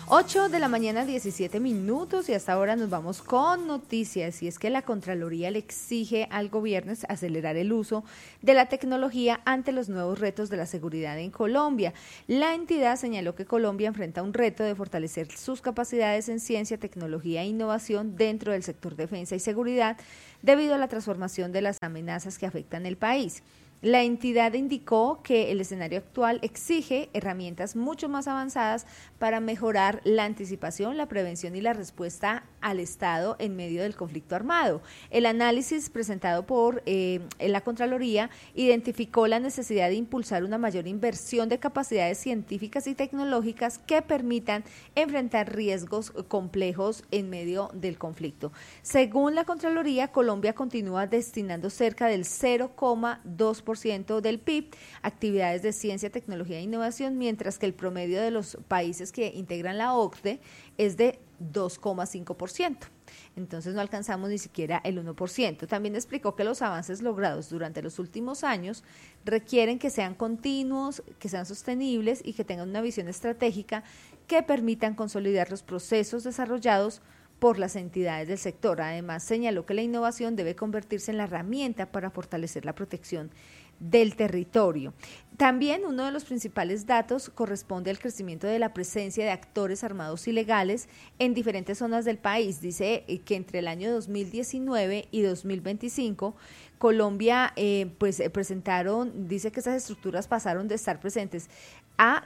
8 de la mañana, 17 minutos, y hasta ahora nos vamos con noticias. Y es que la Contraloría le exige al gobierno acelerar el uso de la tecnología ante los nuevos retos de la seguridad en Colombia. La entidad señaló que Colombia enfrenta un reto de fortalecer sus capacidades en ciencia, tecnología e innovación dentro del sector defensa y seguridad debido a la transformación de las amenazas que afectan el país. La entidad indicó que el escenario actual exige herramientas mucho más avanzadas para mejorar la anticipación, la prevención y la respuesta al Estado en medio del conflicto armado. El análisis presentado por la Contraloría identificó la necesidad de impulsar una mayor inversión de capacidades científicas y tecnológicas que permitan enfrentar riesgos complejos en medio del conflicto. Según la Contraloría, Colombia continúa destinando cerca del 0,2% del PIB, actividades de ciencia, tecnología e innovación, mientras que el promedio de los países que integran la OCDE es de 2,5%. Entonces no alcanzamos ni siquiera el 1%. También explicó que los avances logrados durante los últimos años requieren que sean continuos, que sean sostenibles y que tengan una visión estratégica que permitan consolidar los procesos desarrollados por las entidades del sector. Además, señaló que la innovación debe convertirse en la herramienta para fortalecer la protección del territorio. También uno de los principales datos corresponde al crecimiento de la presencia de actores armados ilegales en diferentes zonas del país. Dice que entre el año 2019 y 2025 Colombia dice que esas estructuras pasaron de estar presentes a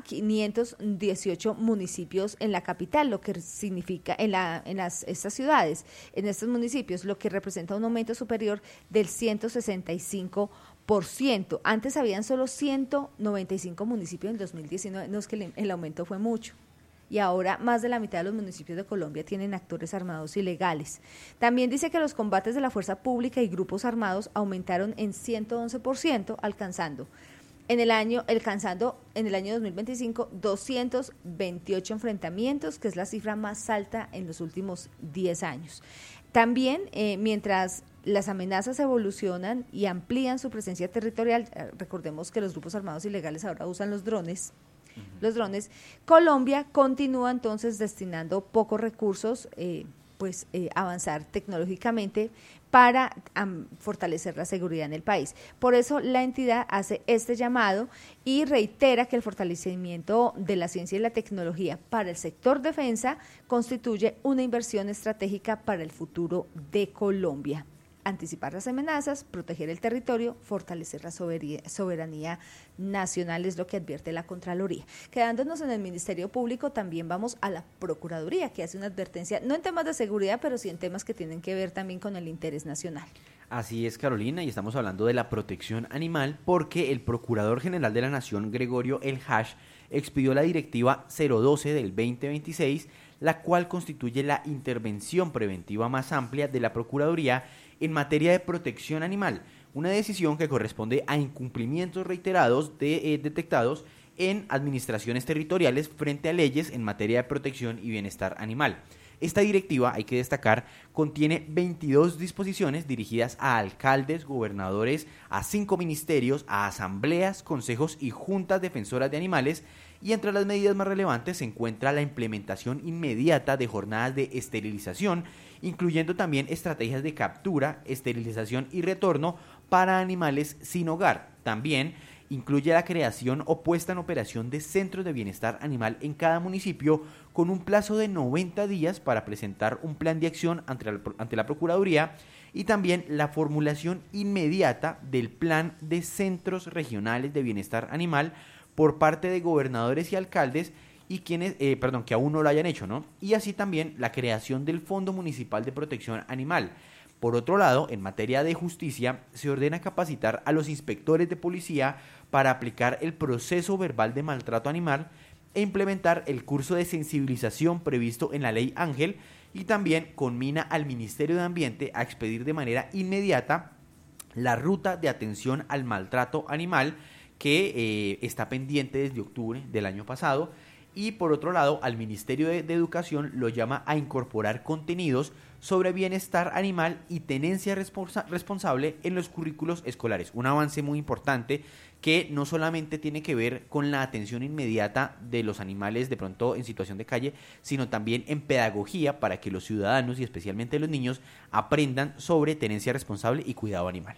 518 municipios en la capital, lo que significa estas ciudades, en estos municipios, lo que representa un aumento superior del 165%. Antes habían solo 195 municipios en 2019, no es que el aumento fue mucho. Y ahora más de la mitad de los municipios de Colombia tienen actores armados ilegales. También dice que los combates de la fuerza pública y grupos armados aumentaron en 111%, alcanzando en el año 2025 228 enfrentamientos, que es la cifra más alta en los últimos 10 años. También, mientras las amenazas evolucionan y amplían su presencia territorial, recordemos que los grupos armados ilegales ahora usan los drones, Colombia continúa entonces destinando pocos recursos, avanzar tecnológicamente para fortalecer la seguridad en el país. Por eso la entidad hace este llamado y reitera que el fortalecimiento de la ciencia y la tecnología para el sector defensa constituye una inversión estratégica para el futuro de Colombia. Anticipar las amenazas, proteger el territorio, fortalecer la soberanía nacional es lo que advierte la Contraloría. Quedándonos en el Ministerio Público, también vamos a la Procuraduría, que hace una advertencia, no en temas de seguridad, pero sí en temas que tienen que ver también con el interés nacional. Así es, Carolina, y estamos hablando de la protección animal porque el Procurador General de la Nación, Gregorio El Hash, expidió la Directiva 012 del 2026, la cual constituye la intervención preventiva más amplia de la Procuraduría en materia de protección animal, una decisión que corresponde a incumplimientos reiterados detectados en administraciones territoriales frente a leyes en materia de protección y bienestar animal. Esta directiva, hay que destacar, contiene 22 disposiciones dirigidas a alcaldes, gobernadores, a 5 ministerios, a asambleas, consejos y juntas defensoras de animales, y entre las medidas más relevantes se encuentra la implementación inmediata de jornadas de esterilización, incluyendo también estrategias de captura, esterilización y retorno para animales sin hogar. También incluye la creación o puesta en operación de centros de bienestar animal en cada municipio con un plazo de 90 días para presentar un plan de acción ante la Procuraduría, y también la formulación inmediata del plan de centros regionales de bienestar animal por parte de gobernadores y alcaldes y quienes, que aún no lo hayan hecho, ¿no? Y así también la creación del Fondo Municipal de Protección Animal. Por otro lado, en materia de justicia, se ordena capacitar a los inspectores de policía para aplicar el proceso verbal de maltrato animal e implementar el curso de sensibilización previsto en la Ley Ángel, y también conmina al Ministerio de Ambiente a expedir de manera inmediata la ruta de atención al maltrato animal que está pendiente desde octubre del año pasado. Y por otro lado, al Ministerio de Educación lo llama a incorporar contenidos sobre bienestar animal y tenencia responsable en los currículos escolares. Un avance muy importante que no solamente tiene que ver con la atención inmediata de los animales de pronto en situación de calle, sino también en pedagogía para que los ciudadanos y especialmente los niños aprendan sobre tenencia responsable y cuidado animal.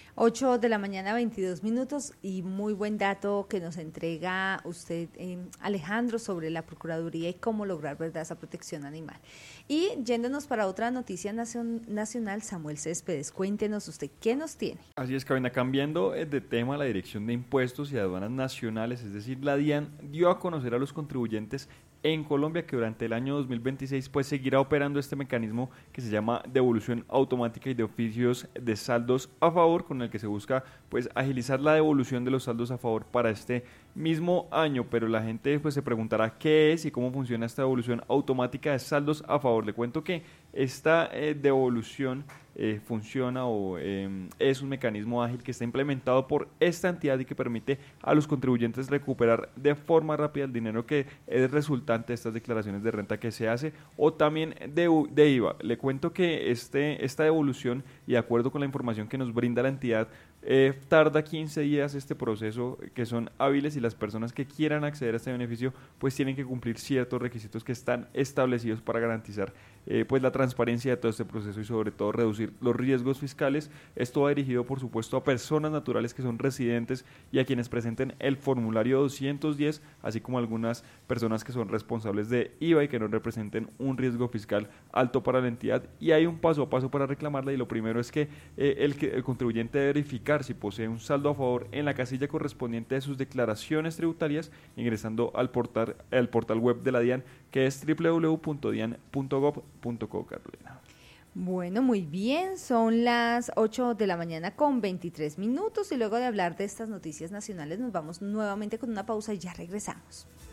8 de la mañana, 22 minutos, y muy buen dato que nos entrega usted, Alejandro, sobre la Procuraduría y cómo lograr, ¿verdad?, esa protección animal. Y yéndonos para otra noticia nacional, Samuel Céspedes, cuéntenos usted, ¿qué nos tiene? Así es, Cabina, cambiando de tema, la Dirección de Impuestos y Aduanas Nacionales, es decir, la DIAN, dio a conocer a los contribuyentes en Colombia que durante el año 2026 pues seguirá operando este mecanismo que se llama devolución automática y de oficios de saldos a favor, con el que se busca pues agilizar la devolución de los saldos a favor para este mismo año. Pero la gente pues se preguntará qué es y cómo funciona esta devolución automática de saldos a favor. Le cuento que esta devolución funciona o es un mecanismo ágil que está implementado por esta entidad y que permite a los contribuyentes recuperar de forma rápida el dinero que es resultante de estas declaraciones de renta que se hace, o también de IVA. Le cuento que esta devolución, y de acuerdo con la información que nos brinda la entidad, tarda 15 días este proceso, que son hábiles, y las personas que quieran acceder a este beneficio pues tienen que cumplir ciertos requisitos que están establecidos para garantizar pues la transparencia de todo este proceso y sobre todo reducir los riesgos fiscales. Esto va dirigido por supuesto a personas naturales que son residentes y a quienes presenten el formulario 210, así como algunas personas que son responsables de IVA y que no representen un riesgo fiscal alto para la entidad. Y hay un paso a paso para reclamarla, y lo primero es que el contribuyente debe verificar si posee un saldo a favor en la casilla correspondiente de sus declaraciones tributarias, ingresando al portal web de la DIAN, que es www.dian.gov.co, Carolina. Bueno, muy bien, son las 8 de la mañana con 23 minutos, y luego de hablar de estas noticias nacionales nos vamos nuevamente con una pausa y ya regresamos.